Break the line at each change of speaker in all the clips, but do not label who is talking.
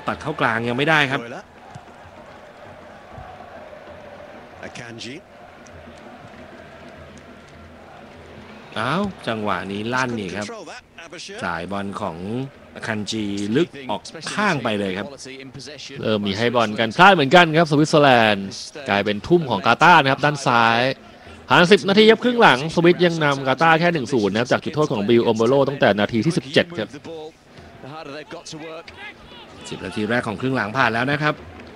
ตัดเข้ากลางยังไม่ได้ครับอ้าวจังหวะนี้ลั่นนี่ครับจ่ายบอลของคันจีลึกออกข้างไปเลยครับ
มีให้บอลกันพลาดเหมือนกันครับสวิตเซอร์แลนด์กลายเป็นทุ่มของกาตาร์นะครับด้านซ้ายผ่าน10 นาทีครับครึ่งหลังสวิตยังนำกาตาร์แค่ 1-0 นะครับจากจุดโทษของบิลโอโมโรตั้งแต่นาทีที่17ครับ
10 นาทีแรกของครึ่งหลังผ่านแล้วนะครับ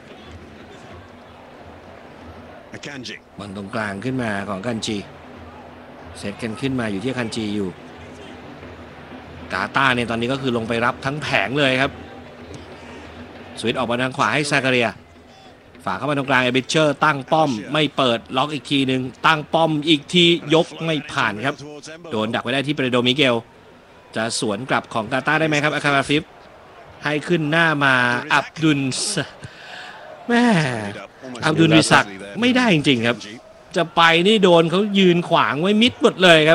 บอลตรงกลางขึ้นมาของคันจีเซตกันขึ้นมาอยู่ที่คันจีอยู่กาตาร์เนี่ยตอนนี้ก็คือลงไปรับทั้งแผงเลยครับสวิตออกมาทางขวาให้ซาการิอาฝากเข้ามาตรงกลางเอเบเชอร์ตั้งป้อมไม่เปิดล็อกอีกทีหนึ่งตั้งป้อมอีกทียกไม่ผ่านครับโดนดักไว้ได้ที่เปโดมิเกลจะสวนกลับของกาตาร์ได้ไหมครับอาคาราฟิฟให้ขึ้นหน้ามาอับดุลแม่อับดุลวิสักไม่ได้จริงๆครับจะไปนี่โดนเขายืนขวางไว้มิดหมดเลยครับ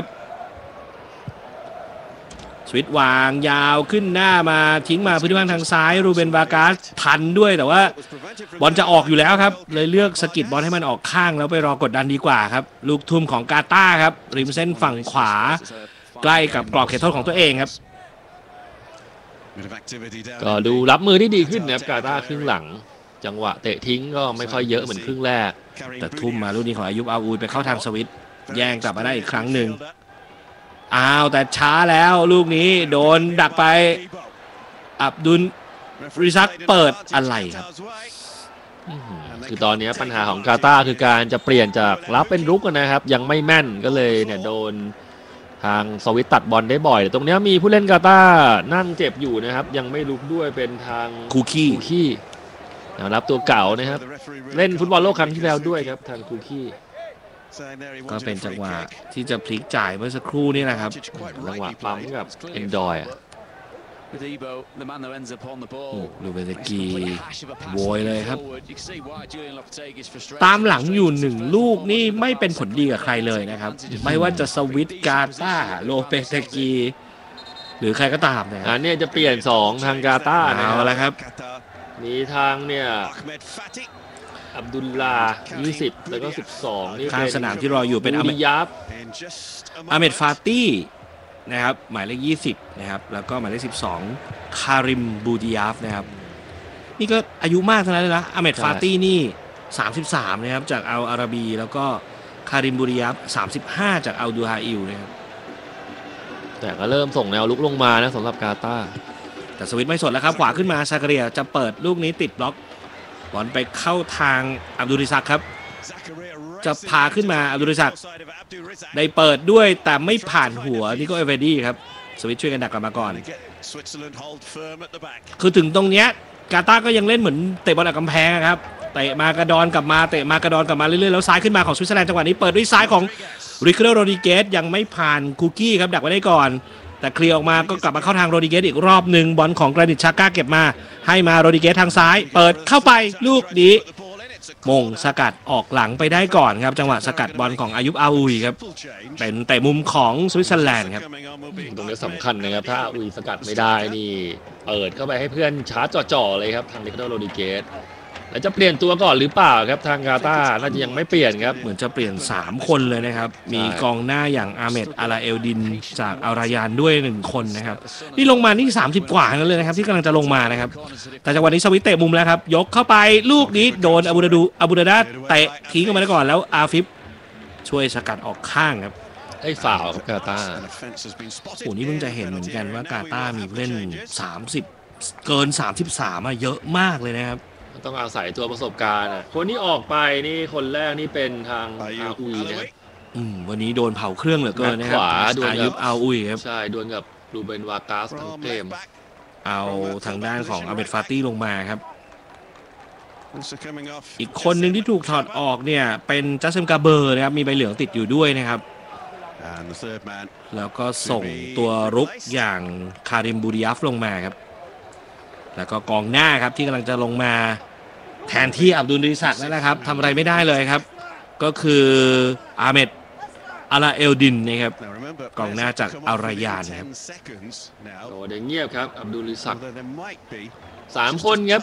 สวิตวางยาวขึ้นหน้ามาทิ้งมาพื้นที่ว่างทางซ้ายรูเบนวากาสทันด้วยแต่ว่าบอลจะออกอยู่แล้วครับเลยเลือกสกิดบอลให้มันออกข้างแล้วไปรอกดดันดีกว่าครับลูกทุ่มของกาตาร์ครับริมเส้นฝั่งขวาใกล้กับกรอบเขตโทษของตัวเองครับ
ก็ดูรับมือที่ดีขึ้นนะครับกาตาร์ครึ่งหลังจังหวะเตะทิ้งก็ไม่ค่อยเยอะเหมือนครึ่งแรก
แต่ทุ่มมาลูกนี้ของอายุบอาอูไปเข้าทางสวิตแย่งกลับมาได้อีกครั้งหนึ่งอ้าวแต่ช้าแล้วลูกนี้โดนดักไปอับดุลริซักเปิดอะไรครับ
คือตอนนี้ปัญหาของกาตาร์คือการจะเปลี่ยนจากรับเป็นรุกนะครับยังไม่แม่นก็เลยเนี่ยโดนทางสวิตตัดบอลได้บ่อยแต่ตรงนี้มีผู้เล่นกาตาร์นั่งเจ็บอยู่นะครับยังไม่ลุกด้วยเป็นทาง
คูคี้
รับตัวเก่านะครับเล่นฟุตบอลโลกครั้งที่แล้วด้วยครับทางคูคี้
ก็เป็นจังหวะที่จะพลิกจ่ายเมื่อสักครู่นี่นะครับ
จังหวะปั๊มกับเอนดอย
ลูเบนกีโวยเลยครับตามหลังอยู่1 ลูกนี่ไม่เป็นผลดีกับใครเลยนะครับไม่ว่าจะสวิตกาตาร์โลเปเซกีหรือใครก็ตามนะครับ
อันนี้จะเปลี่ยน2ทางกาตาร์
เอาละครับ
มีทางเนี่ยอับดุลลา20แล้วก็12นี่
ข้างสนามที่รออยู่เป็นอาเมดฟาตี้นะครับหมายเลข20นะครับแล้วก็หมายเลข12คาริมบูดิยาฟนะครับนี่ก็อายุมากเท่านั้นเลยนะอาเมดฟาตี้นี่33นะครับจากอัลอาราบีแล้วก็คาริมบูดิยาฟ35จากอัลดูฮาอิลนะครับ
แต่ก็เริ่มส่งแนวลุกลงมานะสำหรับกาตาร์
แต่สวิตไม่สดแล้วครับขวาขึ้นมาซาการิอาจะเปิดลูกนี้ติดบล็อกบอลไปเข้าทางอับดุลริซักครับจะพาขึ้นมาอับดุลริซักได้เปิดด้วยแต่ไม่ผ่านหัวนี่ก็เอเวดี้ครับสวิตช่วยกันดักกลับมาก่อนคือถึงตรงเนี้ยกาตาร์ก็ยังเล่นเหมือนเตะบอลอัดกำแพงครับเตะมากระดอนกลับมาเตะมากระดอนกลับมาเรื่อยๆแล้วซ้ายขึ้นมาของสวิตเซอร์แลนด์จังหวะนี้เปิดด้วยซ้ายของริคาร์โด โรดริเกสยังไม่ผ่านคูกี้ครับดักไว้ได้ก่อนแต่เคลียร์ออกมาก็กลับมาเข้าทางโรดิเกสอีกรอบหนึ่งบอลของกรานิตชาก้าเก็บมาให้มาโรดิเกสทางซ้ายเปิดเข้าไปลูกนี้มงสกัดออกหลังไปได้ก่อนครับจังหวะสกัดบอลของอายุบอาอุยครับเป็นแต่มุมของสวิตเซอร์แลนด์ครับ
ตรงนี้สำคัญนะครับถ้าอุยสกัดไม่ได้นี่เปิดเข้าไปให้เพื่อนชาร์จจ่อๆเลยครับทางริคาร์โด โรดิเกสแล้วจะเปลี่ยนตัวก่อนหรือเปล่าครับทางกาตาร์น่าจะยังไม่เปลี่ยนครับ
เหมือนจะเปลี่ยน3 คนเลยนะครับมีกองหน้าอย่างอาเมดอาราเอลดินจากอัลรายานด้วย1 คนนะครับนี่ลงมานี่30 กว่านั่นเลยนะครับที่กำลังจะลงมานะครับแต่จังหวะนี้สวิตเตะมุมแล้วครับยกเข้าไปลูกนี้โดนอาบูดาดาเตะทิ้งออกมาได้ก่อนแล้วอาฟิฟช่วยสกัดออกข้างครับ
ให้ฝ่าวกับกาตาร์
โอ้นี่เพิ่งจะเห็นเหมือนกันว่ากาตาร์มีเล่น30เกิน33เยอะมากเลยนะครับ
ต้องอาศัยตัวประสบการณ์คนที่ออกไปนี่คนแรกนี่เป็นทางอาอุยนะครับ
วันนี้โดนเผาเครื่องเหลือเกินนะครับอายุบอาอุยครับ
ใช่ดวลกับรูเบนวากาสทั้งเกม
เอาทางด้านของอาเมดฟาตี้ลงมาครับอีกคนหนึ่งที่ถูกถอดออกเนี่ยเป็นจัสเซมกาเบอร์นะครับมีใบเหลืองติดอยู่ด้วยนะครับแล้วก็ส่งตัวรุกอย่างคาริมบูดิยัฟลงมาครับแล้วก็กองหน้าครับที่กำลังจะลงมาแทนที่อับดุลริซักแล้วนะครับทำอะไรไม่ได้เลยครับก็คืออาเมดอาราเอลดินนะครับกองหน้าจากอัลรายานนะครับ
โอ้เดี๋ยวเงียบครับอับดุลริซัก3 คนครับ